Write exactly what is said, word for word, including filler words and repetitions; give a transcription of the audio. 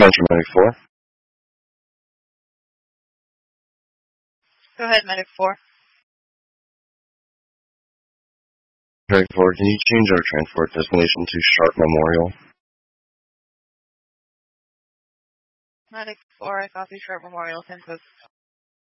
Attention, Medic four. Go ahead, Medic four. Medic four, can you change our transport destination to Sharp Memorial? Medic four, I copy Sharp Memorial, Census.